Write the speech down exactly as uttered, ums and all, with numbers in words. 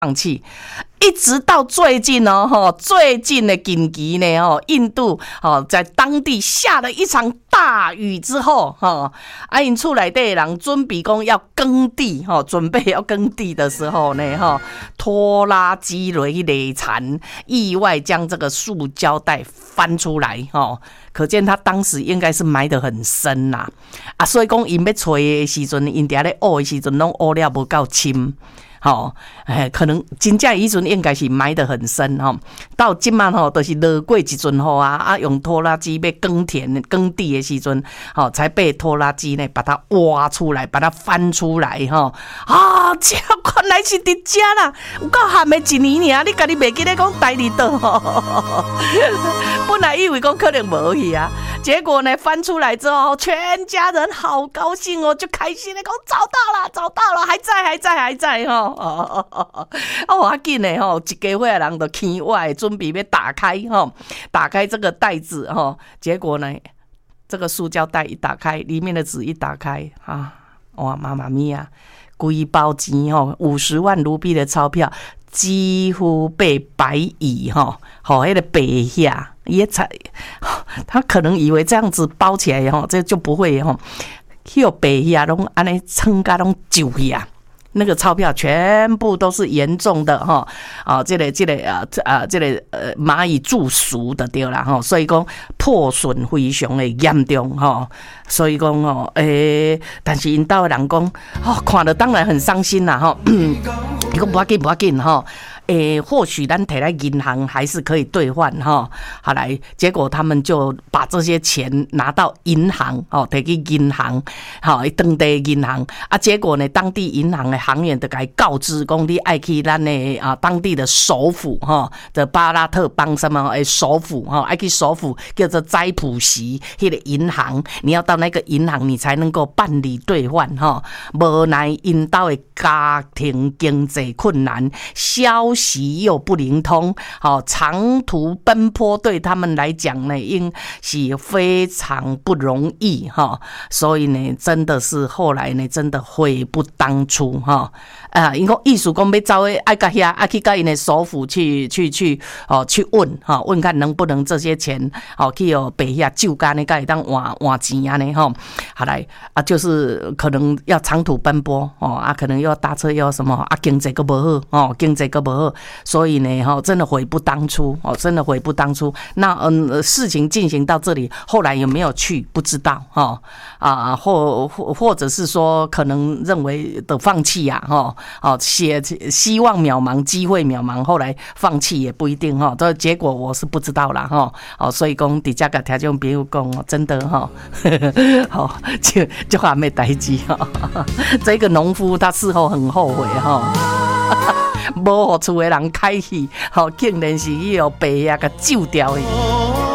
放弃。一直到最近哦，哈，最近的紧急呢，哦，印度哦，在当地下了一场大雨之后，哈，啊，因厝内底的人准备讲要耕地，哈，准备要耕地的时候呢，哈，拖拉机雷累残，意外将这个塑胶袋翻出来，哈，可见他当时应该是埋得很深呐，啊，所以讲因要找的时阵，因伫咧挖的时阵，拢挖了无够深。好，哎，可能真正以前应该是埋得很深哈，到今晚吼都是落过一阵雨啊，啊用拖拉机要耕田耕地的时阵，好才被拖拉机呢把它挖出来，把它翻出来哈。啊，这原来是伫遮啦，有够含的一年尔，你家己袂记得讲台里倒吼。本来以为讲可能无去啊，结果呢翻出来之后，全家人好高兴哦，就开心的讲找到了，找到了，还在，还在，还在哈。哦哦哦哦！哦，要紧的吼，一家伙的人都起歪，准备要打开吼，打开这个袋子吼，结果呢，这个塑胶袋一打开，里面的纸一打开啊，哇，妈妈咪呀，规包钱吼，五十万卢币的钞票几乎被白蚁吼，吼，那个白下也才，他可能以为这样子包起来吼，这就不会吼，迄白下拢安尼撑甲拢揪呀。那个钞票全部都是严重的哈啊，这个这个啊啊这个呃蚂蚁蛀熟的对啦哈，所以讲破损非常的严重哈，所以讲哦诶，但是因兜的人讲哦，看了当然很伤心啦哈，伊讲不要紧不要紧哈。诶，或许咱摕来银行还是可以兑换哈。好来，结果他们就把这些钱拿到银行哦，摕去银行，好，当地银行啊。结果呢，当地银行的行员就该告知讲，你爱去咱的啊当地的首府哈的巴拉特邦什么诶首府哈，爱去首府叫做斋普锡迄个银行，你要到那个银行你才能够办理兑换哈。无奈因兜的家庭经济困难，消息又不灵通，好，长途奔波对他们来讲呢，应是非常不容易哈，所以呢，真的是后来呢，真的悔不当初哈。啊，因讲意思讲要走爱甲遐，爱去甲因的首府去去去哦，去问哈，问看能不能这些钱哦去哦北遐就干呢，甲当换换钱啊呢哈。好来啊，就是可能要长途奔波哦啊，可能又要搭车又要什么啊，经济个无好哦，经济个无好。所以呢，哈，真的悔不当初哦，真的悔不当初。那嗯，事情进行到这里，后来有没有去不知道哈啊，或或或者是说，可能认为的放弃呀，哈，哦，写希望渺茫，机会渺茫，后来放弃也不一定哈。这结果我是不知道啦哈。哦，所以讲底下个听众朋友讲，真的哈，好就就还没代志哈。这个农夫他事后很后悔哈。无互厝的人开戏，吼，竟然是伊哦白啊，甲救掉伊。